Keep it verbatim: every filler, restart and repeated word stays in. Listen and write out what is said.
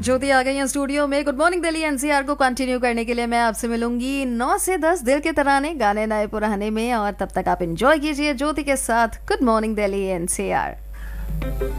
ज्योति आ गई है स्टूडियो में। गुड मॉर्निंग दिल्ली एनसीआर को कंटिन्यू करने के लिए मैं आपसे मिलूंगी नौ से दस दिल के तराने गाने नए पुराने में, और तब तक आप एंजॉय कीजिए ज्योति के साथ गुड मॉर्निंग दिल्ली एनसीआर।